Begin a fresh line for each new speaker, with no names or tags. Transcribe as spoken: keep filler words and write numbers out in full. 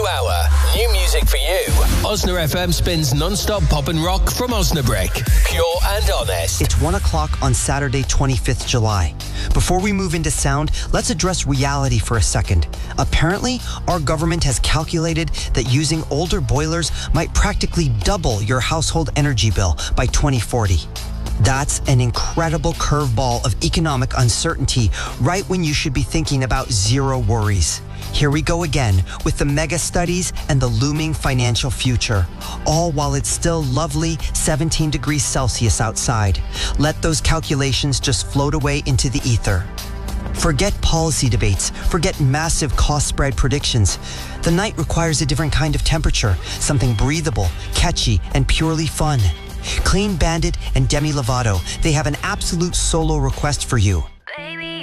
hour. New music for you. Osna F M spins non-stop pop and rock from Osnabrick. Pure and honest.
It's one o'clock on Saturday, twenty-fifth of July. Before we move into sound, let's address reality for a second. Apparently, our government has calculated that using older boilers might practically double your household energy bill by twenty forty. That's an incredible curveball of economic uncertainty right when you should be thinking about zero worries. Here we go again with the mega studies and the looming financial future, all while it's still lovely seventeen degrees Celsius outside. Let those calculations just float away into the ether. Forget policy debates, forget massive cost spread predictions. The night requires a different kind of temperature, something breathable, catchy, and purely fun. Clean Bandit and Demi Lovato, they have an absolute solo request for you.